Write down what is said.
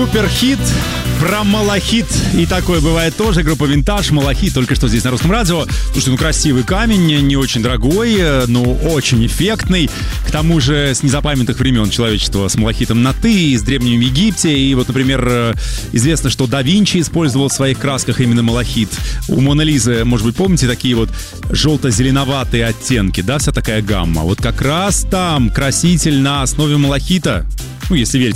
Суперхит про малахит. И такое бывает тоже. Группа «Винтаж», «Малахит», только что здесь на Русском радио. Слушайте, красивый камень, не очень дорогой, но очень эффектный. К тому же с незапамятных времен человечества с малахитом на «ты», с Древнем Египте. И вот, например, известно, что да Винчи использовал в своих красках именно малахит. У Моны Лизы, может быть, помните, такие вот желто-зеленоватые оттенки, да, вся такая гамма. Вот как раз там краситель на основе малахита, если верить